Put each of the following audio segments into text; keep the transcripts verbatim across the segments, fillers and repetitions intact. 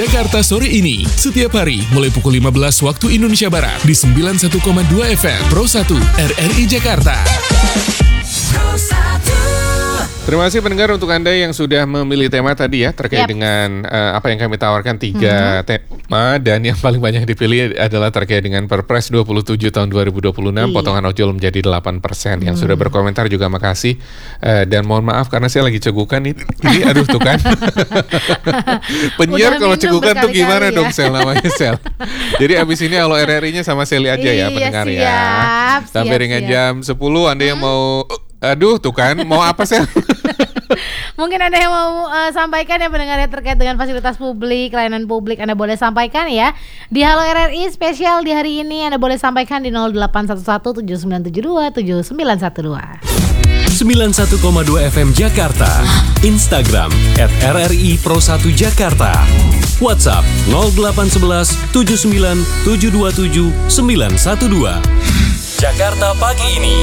Jakarta sore ini. Setiap hari mulai pukul lima belas waktu Indonesia Barat di sembilan puluh satu koma dua F M Pro satu R R I Jakarta. Pro satu. Terima kasih pendengar untuk Anda yang sudah memilih tema tadi ya terkait yep. dengan uh, apa yang kami tawarkan tiga mm-hmm. tema, dan yang paling banyak dipilih adalah terkait dengan Perpres dua puluh tujuh tahun dua ribu dua puluh enam, iya. potongan ojol menjadi delapan persen. Yang mm. sudah berkomentar juga makasih, uh, dan mohon maaf karena saya lagi cegukan ini, ini aduh tuh kan. Penyiar kalau cegukan tuh gimana ya? Dong Sel namanya Sel. Jadi abis ini kalau R R I-nya sama Seli aja ya pendengar siap, ya. Sampai siap, dengan siap. jam sepuluh Anda yang hmm. mau aduh tuh kan, mau apa sih? Mungkin ada yang mau uh, sampaikan ya pendengar ya terkait dengan fasilitas publik, layanan publik, Anda boleh sampaikan ya. Di Halo R R I spesial di hari ini Anda boleh sampaikan di nol delapan satu satu tujuh sembilan tujuh dua tujuh sembilan satu dua. sembilan puluh satu koma dua F M Jakarta. Instagram at R R I Pro satu Jakarta. WhatsApp nol delapan satu satu tujuh sembilan tujuh dua tujuh sembilan satu dua. Jakarta pagi ini.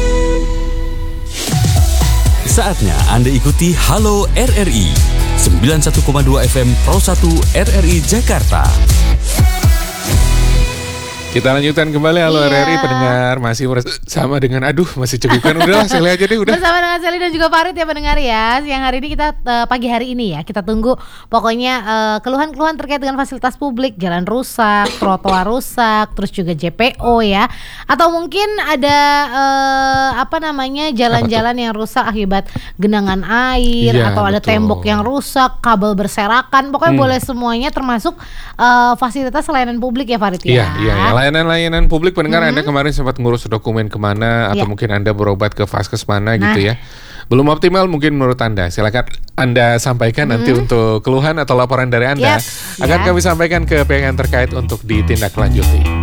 Saatnya Anda ikuti Halo R R I sembilan puluh satu koma dua F M Pro satu R R I Jakarta. Kita lanjutkan kembali Halo iya. R R I pendengar, masih bersama dengan aduh masih cegukan udahlah Seli aja deh udah. Bersama dengan Seli dan juga Farid ya pendengar ya. Siang hari ini kita uh, pagi hari ini ya kita tunggu pokoknya uh, keluhan-keluhan terkait dengan fasilitas publik, jalan rusak, trotoar rusak, terus juga J P O ya. Atau mungkin ada uh, apa namanya jalan-jalan yang rusak akibat genangan air ya, atau ada betul. Tembok yang rusak, kabel berserakan. Pokoknya hmm. boleh semuanya termasuk uh, fasilitas layanan publik ya Farid ya. Iya, iya, iya. Layanan-layanan publik pendengar mm-hmm. Anda kemarin sempat ngurus dokumen kemana atau yeah. mungkin Anda berobat ke vaskes mana nah. gitu ya. Belum optimal mungkin menurut Anda. Silakan Anda sampaikan mm-hmm. nanti untuk keluhan atau laporan dari Anda. Yes. Akan yeah. kami sampaikan ke pihak yang terkait untuk ditindaklanjuti.